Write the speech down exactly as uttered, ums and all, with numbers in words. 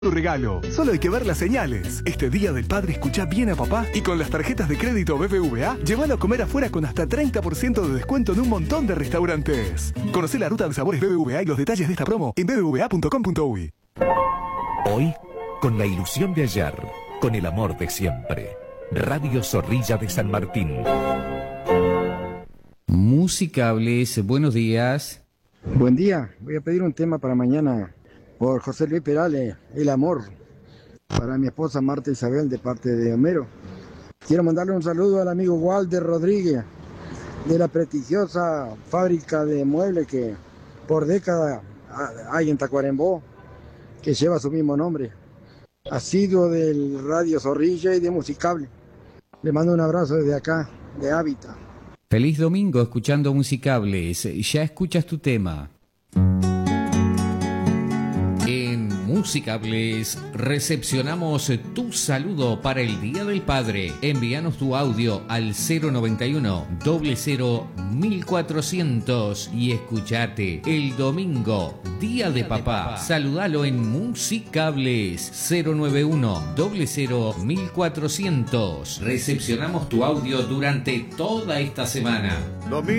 Tu regalo. Solo hay que ver las señales. Este Día del Padre escucha bien a papá y con las tarjetas de crédito B B V A, llévalo a comer afuera con hasta treinta por ciento de descuento en un montón de restaurantes. Conocé la ruta de sabores B B V A y los detalles de esta promo en b b v a punto com punto u y. Hoy, con la ilusión de ayer, con el amor de siempre. Radio Zorrilla de San Martín. Musicables, buenos días. Buen día, voy a pedir un tema para mañana por José Luis Perales, El Amor, para mi esposa Marta Isabel de parte de Homero. Quiero mandarle un saludo al amigo Walter Rodríguez de la prestigiosa fábrica de muebles que por décadas hay en Tacuarembó, que lleva su mismo nombre. Asiduo del Radio Zorrilla y de Musicable. Le mando un abrazo desde acá, de Hábitat. Feliz domingo escuchando Musicables. Ya escuchas tu tema. En Musicables recepcionamos tu saludo para el Día del Padre. Envíanos tu audio al cero noventa y uno, cero cero, mil cuatrocientos y escuchate el domingo, Día de Papá. Saludalo en Musicables cero noventa y uno, cero cero, mil cuatrocientos. Recepcionamos tu audio durante toda esta semana.